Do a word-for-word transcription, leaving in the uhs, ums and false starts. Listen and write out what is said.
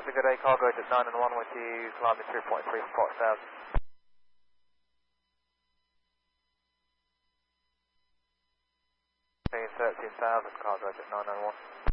Charlie, good day, cargo at nine and one with you, climbing three point three for four thousand. thirteen thousand, cargo at nine and one.